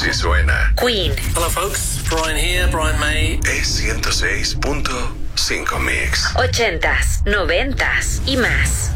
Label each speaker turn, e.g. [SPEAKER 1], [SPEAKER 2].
[SPEAKER 1] Así suena.
[SPEAKER 2] Queen.
[SPEAKER 3] Hello folks, Brian here, Brian May.
[SPEAKER 1] Es 106.5 Mix.
[SPEAKER 2] 80s, 90s y más.